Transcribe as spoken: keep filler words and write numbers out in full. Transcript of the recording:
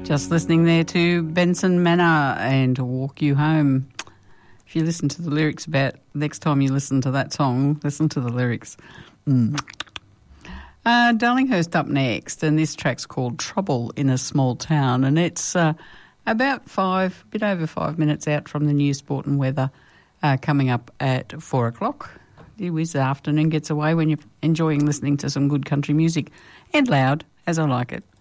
Just listening there to Benson Manor and Walk You Home. If you listen to the lyrics about next time you listen to that song, listen to the lyrics. Mm. Uh, Darlinghurst up next, and this track's called Trouble in a Small Town, and it's uh, about five, a bit over five minutes out from the news, sport and weather, uh, coming up at four o'clock. The whiz afternoon gets away when you're enjoying listening to some good country music, and loud, as I like it.